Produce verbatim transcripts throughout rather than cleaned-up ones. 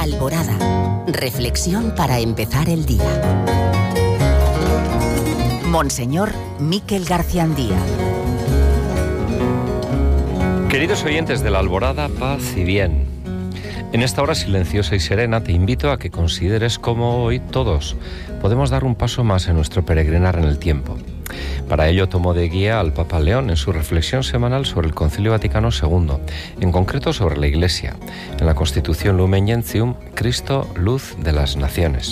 Alborada. Reflexión para empezar el día. Monseñor Miquel Garciandía. Queridos oyentes de la Alborada, paz y bien. En esta hora silenciosa y serena te invito a que consideres cómo hoy todos podemos dar un paso más en nuestro peregrinar en el tiempo. Para ello tomó de guía al Papa León en su reflexión semanal sobre el Concilio Vaticano segundo, en concreto sobre la Iglesia, en la Constitución Lumen Gentium, Cristo, luz de las naciones.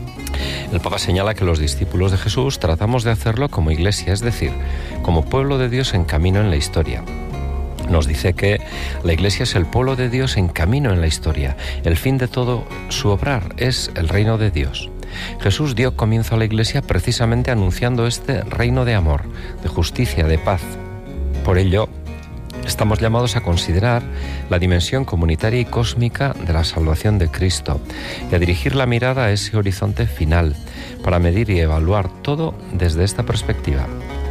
El Papa señala que los discípulos de Jesús tratamos de hacerlo como Iglesia, es decir, como pueblo de Dios en camino en la historia. Nos dice que la Iglesia es el pueblo de Dios en camino en la historia. El fin de todo su obrar es el reino de Dios. Jesús dio comienzo a la Iglesia precisamente anunciando este reino de amor, de justicia, de paz. Por ello, estamos llamados a considerar la dimensión comunitaria y cósmica de la salvación de Cristo y a dirigir la mirada a ese horizonte final para medir y evaluar todo desde esta perspectiva.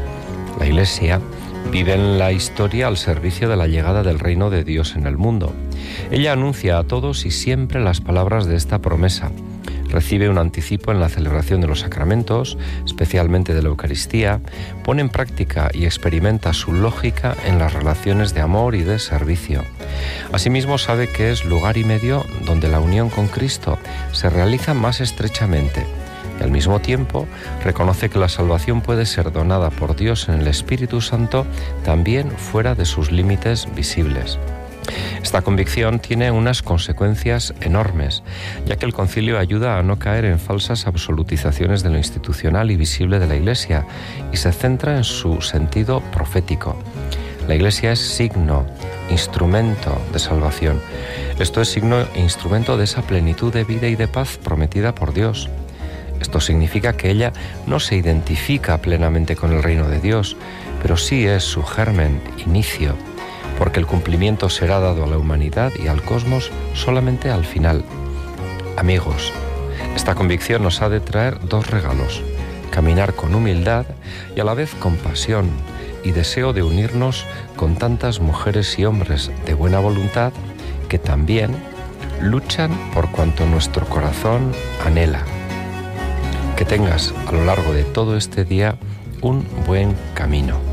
La Iglesia vive en la historia al servicio de la llegada del reino de Dios en el mundo. Ella anuncia a todos y siempre las palabras de esta promesa. Recibe un anticipo en la celebración de los sacramentos, especialmente de la Eucaristía, pone en práctica y experimenta su lógica en las relaciones de amor y de servicio. Asimismo sabe que es lugar y medio donde la unión con Cristo se realiza más estrechamente. Y al mismo tiempo reconoce que la salvación puede ser donada por Dios en el Espíritu Santo también fuera de sus límites visibles. Esta convicción tiene unas consecuencias enormes, ya que el concilio ayuda a no caer en falsas absolutizaciones de lo institucional y visible de la Iglesia y se centra en su sentido profético. La Iglesia es signo, instrumento de salvación. Esto es signo e instrumento de esa plenitud de vida y de paz prometida por Dios. Esto significa que ella no se identifica plenamente con el reino de Dios, pero sí es su germen, inicio, porque el cumplimiento será dado a la humanidad y al cosmos solamente al final. Amigos, esta convicción nos ha de traer dos regalos: caminar con humildad y a la vez con pasión y deseo de unirnos con tantas mujeres y hombres de buena voluntad que también luchan por cuanto nuestro corazón anhela. Que tengas a lo largo de todo este día un buen camino.